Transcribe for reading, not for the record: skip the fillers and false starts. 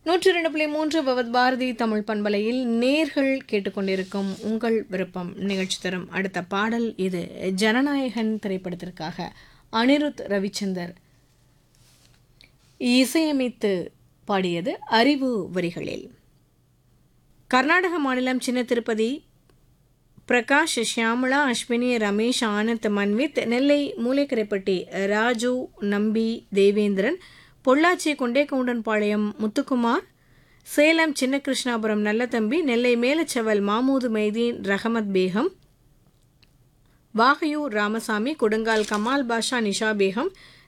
102.3 பவத் பாரதி தமிழ் பண்பலையில் நேர்கள் கேட்டுக்கொண்டிருக்கும் உங்கள் விருப்பம் நிகழ்ச்சி தரும் அடுத்த பாடல் இது ஜனநாயகன் திரைப்படத்திற்காக அனிருத் ரவிச்சந்தர் இசையமைத்து பாடியது அறிவு வரிகளில். கர்நாடக மாநிலம் சின்ன திருப்பதி பிரகாஷ், ஷியாமளா, அஸ்வினி, ரமேஷ், ஆனந்த், மன்வித், நெல்லை மூலைக்கரைப்பட்டி ராஜு, நம்பி, தேவேந்திரன், பொள்ளாச்சி கொண்டேகவுண்டன்பாளையம் முத்துக்குமார், சேலம் சின்ன கிருஷ்ணாபுரம் நல்லதம்பி, நெல்லை மேலச்செவல் மாமூது மைதீன், ரஹமத் பேகம், வாகையூர் ராமசாமி, கொடுங்கால் கமால் பாஷா, நிஷா பேகம்,